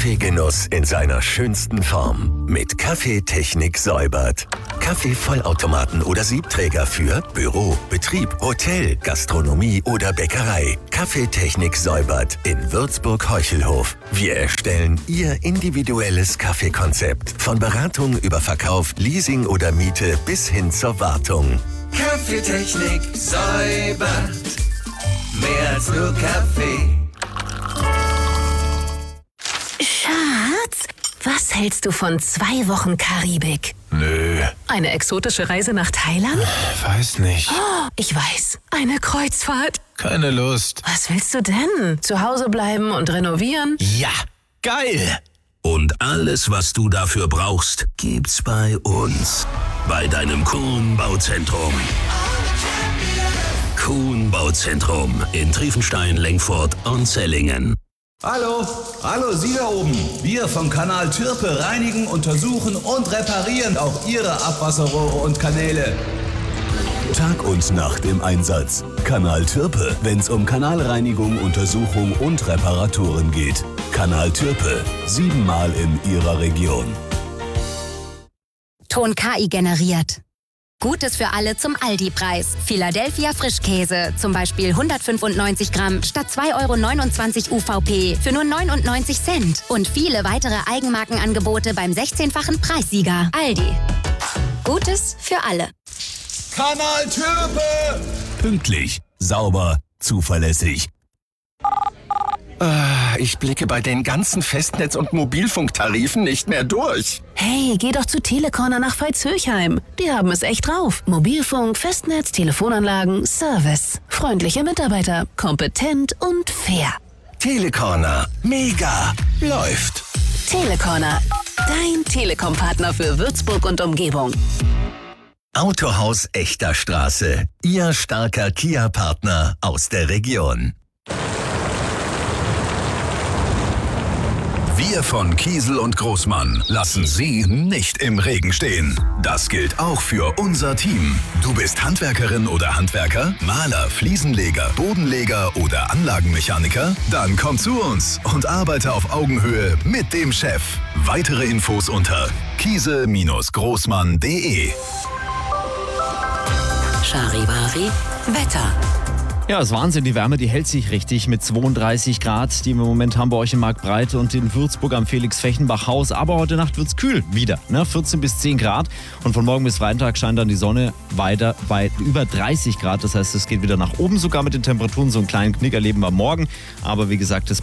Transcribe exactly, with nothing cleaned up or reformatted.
Kaffeegenuss in seiner schönsten Form. Mit Kaffeetechnik säubert. Kaffeevollautomaten oder Siebträger für Büro, Betrieb, Hotel, Gastronomie oder Bäckerei. Kaffeetechnik säubert in Würzburg-Heuchelhof. Wir erstellen Ihr individuelles Kaffeekonzept. Von Beratung über Verkauf, Leasing oder Miete bis hin zur Wartung. Kaffeetechnik säubert. Mehr als nur Kaffee. Schatz, was hältst du von zwei Wochen Karibik? Nö. Eine exotische Reise nach Thailand? Weiß nicht. Oh, ich weiß, eine Kreuzfahrt. Keine Lust. Was willst du denn? Zu Hause bleiben und renovieren? Ja, geil. Und alles, was du dafür brauchst, gibt's bei uns. Bei deinem Kuhn Bauzentrum. Kuhn Bauzentrum in Triefenstein, Lengfurt und Zellingen. Hallo, hallo, Sie da oben. Wir vom Kanal Türpe reinigen, untersuchen und reparieren auch Ihre Abwasserrohre und Kanäle. Tag und Nacht im Einsatz. Kanal Türpe, wenn's um Kanalreinigung, Untersuchung und Reparaturen geht. Kanal Türpe, siebenmal in Ihrer Region. Ton K I generiert. Gutes für alle zum Aldi-Preis. Philadelphia Frischkäse, zum Beispiel hundertfünfundneunzig Gramm statt zwei Euro neunundzwanzig U V P für nur neunundneunzig Cent. Und viele weitere Eigenmarkenangebote beim sechzehnfachen Preissieger. Aldi. Gutes für alle. Kanal Türpe! Pünktlich, sauber, zuverlässig. Ich blicke bei den ganzen Festnetz- und Mobilfunktarifen nicht mehr durch. Hey, geh doch zu Telecorner nach Veitshöchheim. Die haben es echt drauf. Mobilfunk, Festnetz, Telefonanlagen, Service. Freundliche Mitarbeiter, kompetent und fair. Telecorner. Mega. Läuft. Telecorner. Dein Telekom-Partner für Würzburg und Umgebung. Autohaus Echter Straße. Ihr starker Kia-Partner aus der Region. Wir von Kiesel und Großmann lassen Sie nicht im Regen stehen. Das gilt auch für unser Team. Du bist Handwerkerin oder Handwerker, Maler, Fliesenleger, Bodenleger oder Anlagenmechaniker? Dann komm zu uns und arbeite auf Augenhöhe mit dem Chef. Weitere Infos unter kiesel Großmann punkt de. Charivari Wetter. Ja, das ist Wahnsinn, die Wärme, die hält sich richtig mit zweiunddreißig Grad, die wir im Moment haben bei euch in Marktbreite und in Würzburg am Felix-Fechenbach-Haus. Aber heute Nacht wird's kühl, wieder, ne? vierzehn bis zehn Grad. Und von morgen bis Freitag scheint dann die Sonne weiter bei über dreißig Grad. Das heißt, es geht wieder nach oben, sogar mit den Temperaturen. So einen kleinen Knick erleben wir morgen. Aber wie gesagt, das